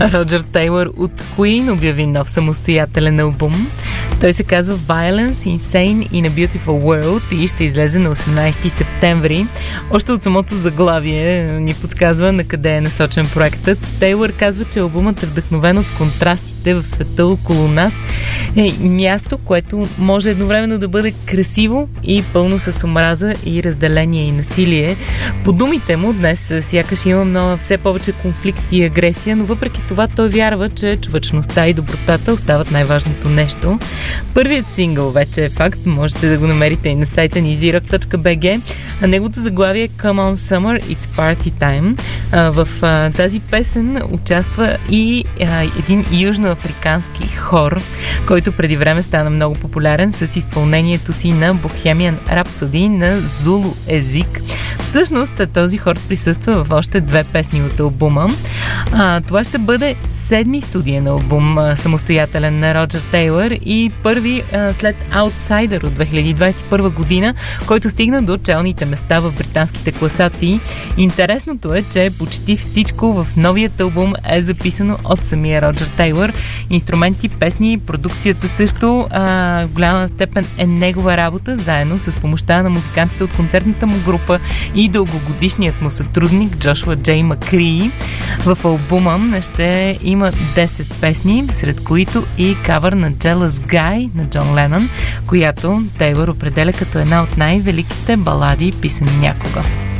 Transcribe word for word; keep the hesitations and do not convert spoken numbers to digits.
Роджер Тейлър от Queen обяви нов самостоятелен албум. Той се казва Violence, Insane in a Beautiful World и ще излезе на осемнайсети септември. Още от самото заглавие ни подсказва на къде е насочен проектът. Тейлър казва, че албумът е вдъхновен от контрастите в света около нас. Е място, което може едновременно да бъде красиво и пълно с омраза и разделение и насилие. По думите му, днес сякаш има много, все повече конфликт и агресия, но въпреки това той вярва, че човечността и добротата остават най-важното нещо. Първият сингъл вече е факт, можете да го намерите и на сайта ни зирок точка би джи, а неговото заглавие е Come on Summer, It's Party Time. А, в а, тази песен участва и а, един южноафрикански хор, който преди време стана много популярен с изпълнението си на Bohemian Rhapsody на зулу език. Всъщност този хор присъства в още две песни от албума. А, това ще бъде седми студиен албум, а, самостоятелен на Роджер Тейлър и първи а, след Outsider от две хиляди двайсет и първа година, който стигна до челните места в британските класации. Интересното е, че почти всичко в новият албум е записано от самия Роджер Тейлър. Инструменти, песни, продукцията също а, в голяма степен е негова работа, заедно с помощта на музикантите от концертната му група и дългогодишният му сътрудник Джошуа Джей Макрии. В албума ще има десет песни, сред които и кавър на Jealous Guy на Джон Ленън, която Тейлър определя като една от най-великите балади, писани някога.